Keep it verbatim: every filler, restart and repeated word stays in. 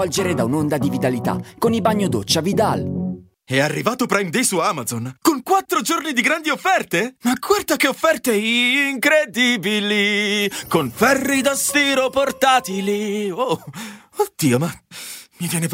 Volgere da un'onda di vitalità con i bagno doccia Vidal. È arrivato Prime Day su Amazon con quattro giorni di grandi offerte? Ma guarda che offerte incredibili! Con ferri da stiro portatili! Oh, oddio, ma mi viene